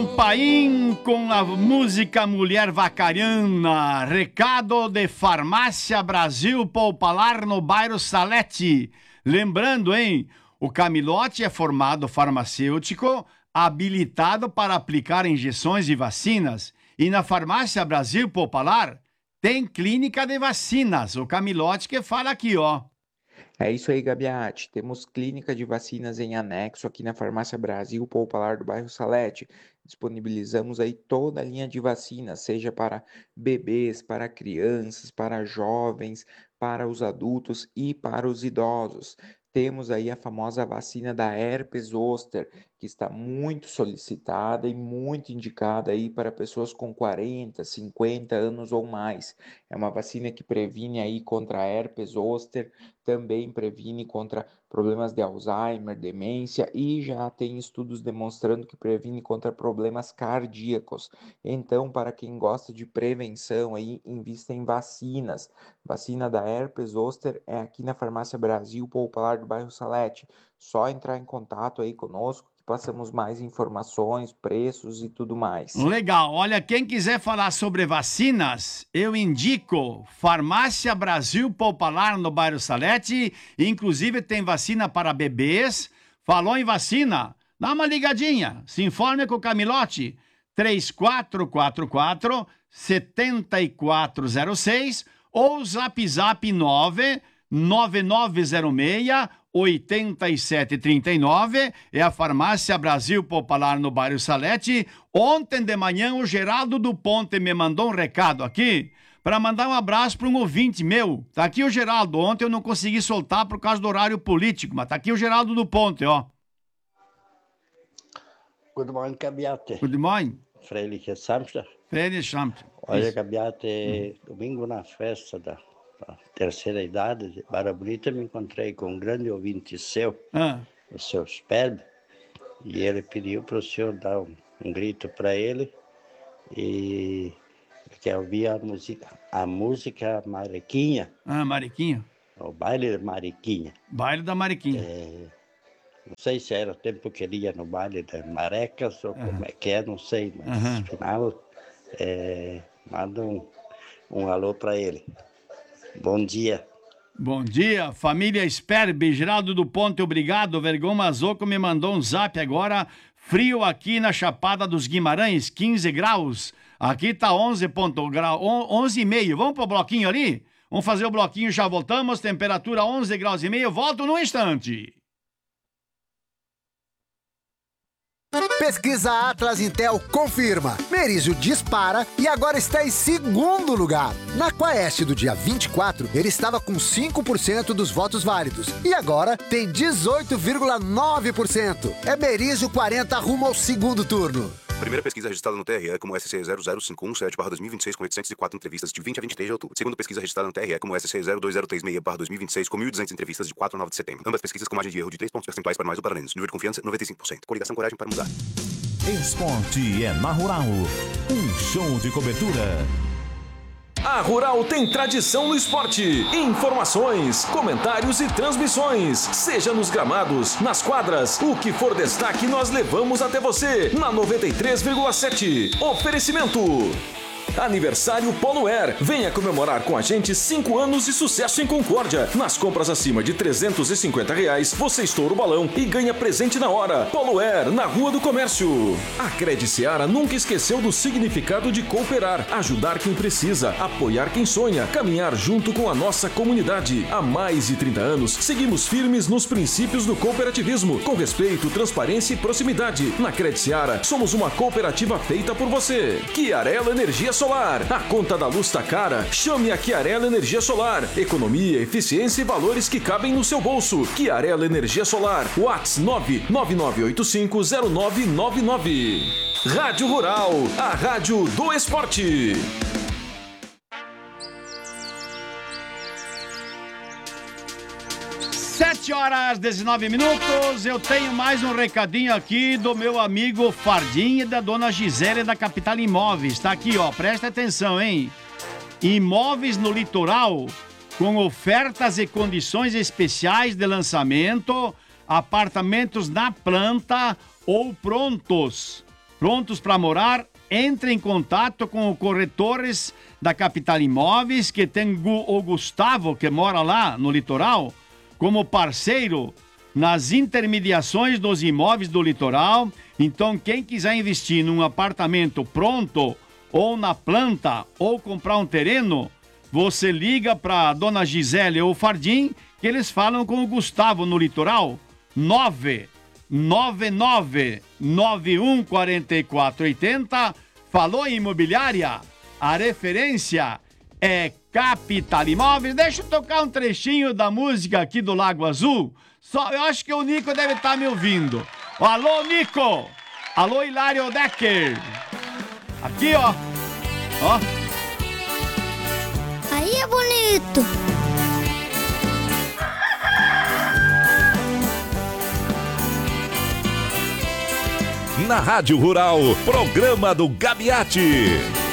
Paim com a música Mulher Vacariana. Recado de Farmácia Brasil Poupalar no bairro Salete. Lembrando, hein? O Camilote é formado farmacêutico habilitado para aplicar injeções e vacinas. E na Farmácia Brasil Poupalar tem clínica de vacinas. O Camilote que fala aqui, ó. É isso aí, Gabiati. Temos clínica de vacinas em anexo aqui na Farmácia Brasil Popular do bairro Salete. Disponibilizamos aí toda a linha de vacinas, seja para bebês, para crianças, para jovens, para os adultos e para os idosos. Temos aí a famosa vacina da herpes zoster, que está muito solicitada e muito indicada aí para pessoas com 40, 50 anos ou mais. É uma vacina que previne aí contra a herpes zoster, também previne contra problemas de Alzheimer, demência e já tem estudos demonstrando que previne contra problemas cardíacos. Então, para quem gosta de prevenção aí, invista em vacinas. Vacina da herpes zoster é aqui na Farmácia Brasil Popular do bairro Salete. Só entrar em contato aí conosco que passamos mais informações, preços e tudo mais. Legal. Olha, quem quiser falar sobre vacinas, eu indico Farmácia Brasil Popular no bairro Salete. Inclusive tem vacina para bebês. Falou em vacina? Dá uma ligadinha. Se informe com o Camilote. 3444-7406 ou Zap 99906-8739. É a Farmácia Brasil Popular no bairro Salete. Ontem de manhã o Geraldo do Ponte me mandou um recado aqui para mandar um abraço para um ouvinte meu. Tá aqui o Geraldo. Ontem eu não consegui soltar por causa do horário político, mas tá aqui o Geraldo do Ponte, ó. Good morning, Gabiate. Good morning. Freilich Samstag. Freilich Samstag. Olha, Gabiate, domingo na festa da terceira idade de Barra Bonita, me encontrei com um grande ouvinte seu, o seu Sperb, e ele pediu para o senhor dar um grito para ele, e quer ouvir a música Mariquinha. Mariquinha. O baile da Mariquinha. Baile da Mariquinha. Não sei se era o tempo que ele ia no baile das Marecas, ou como é que é, não sei, mas afinal, manda um alô para ele. Bom dia. Bom dia, família Sperb, Geraldo do Ponte, obrigado. Vergão Mazoco me mandou um zap agora. Frio aqui na Chapada dos Guimarães, 15 graus. Aqui tá 11,5. Vamos pro bloquinho ali? Vamos fazer o bloquinho, já voltamos. Temperatura 11 graus e meio. Volto num instante. Pesquisa Atlas Intel confirma. Merizio dispara e agora está em segundo lugar. Na Quaest do dia 24, ele estava com 5% dos votos válidos. E agora tem 18,9%. É Merizio 40 rumo ao segundo turno. Primeira pesquisa registrada no TRE como SC 00517/2026 com 804 entrevistas de 20 a 23 de outubro. Segunda pesquisa registrada no TRE como SC 02036/2026 com 1.200 entrevistas de 4 a 9 de setembro. Ambas pesquisas com margem de erro de 3 pontos percentuais para mais ou para menos. Nível de confiança 95%. Coligação Coragem para Mudar. Esporte é na Rural. Um show de cobertura. A Rural tem tradição no esporte. Informações, comentários e transmissões. Seja nos gramados, nas quadras, o que for destaque nós levamos até você na 93,7. Oferecimento. Aniversário Polo Air. Venha comemorar com a gente 5 anos de sucesso em Concórdia. Nas compras acima de R$350, você estoura o balão e ganha presente na hora. Polo Air, na Rua do Comércio. A Cred Seara nunca esqueceu do significado de cooperar, ajudar quem precisa, apoiar quem sonha, caminhar junto com a nossa comunidade. Há mais de 30 anos, seguimos firmes nos princípios do cooperativismo, com respeito, transparência e proximidade. Na Cred Seara, somos uma cooperativa feita por você. Chiarello Energia Solar. A conta da luz tá cara? Chame a Chiarello Energia Solar. Economia, eficiência e valores que cabem no seu bolso. Chiarello Energia Solar. WhatsApp 999850999. Rádio Rural, a rádio do esporte. 7h19. Eu tenho mais um recadinho aqui do meu amigo Fardinha e da dona Gisele da Capital Imóveis. Tá aqui, ó, presta atenção, hein? Imóveis no litoral com ofertas e condições especiais de lançamento, apartamentos na planta ou prontos. prontos para morar, entre em contato com o corretores da Capital Imóveis, que tem o Gustavo, que mora lá no litoral, como parceiro nas intermediações dos imóveis do litoral. Então, quem quiser investir num apartamento pronto, ou na planta, ou comprar um terreno, você liga para dona Gisele ou Fardim, que eles falam com o Gustavo no litoral, 999-914480. Falou em imobiliária? A referência é Capital Imóveis. Deixa eu tocar um trechinho da música aqui do Lago Azul. Eu acho que o Nico deve estar me ouvindo. Alô, Nico! Alô, Hilário Decker! Aqui, ó. Ó. Aí é bonito. Na Rádio Rural, programa do Gabiati.